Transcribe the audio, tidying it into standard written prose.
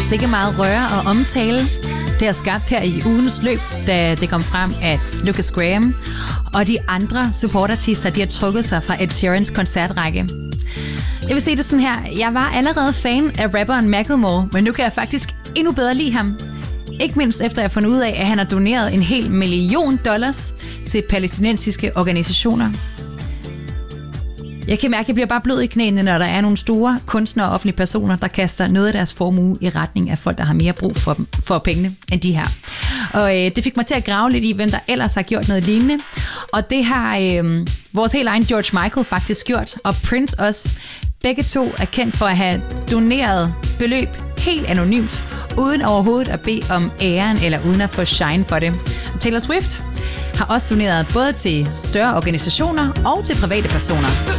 sikke meget røre og omtale. Det har skabt her i ugens løb, da det kom frem, at Lucas Graham og de andre supportartister, de har trukket sig fra Ed Sheerans koncertrække. Jeg vil se det sådan her. Jeg var allerede fan af rapperen Macklemore, men nu kan jeg faktisk endnu bedre lide ham. Ikke mindst efter jeg har fundet ud af, at han har doneret $1 million til palæstinensiske organisationer. Jeg kan mærke, at jeg bliver bare blød i knæene, når der er nogle store kunstnere og offentlige personer, der kaster noget af deres formue i retning af folk, der har mere brug for pengene end de her. Og det fik mig til at grave lidt i, hvem der ellers har gjort noget lignende. Og det har vores helt egen George Michael faktisk gjort, og Prince også. Begge to er kendt for at have doneret beløb helt anonymt, uden overhovedet at bede om æren eller uden at få shine for det. Taylor Swift har også doneret både til større organisationer og til private personer.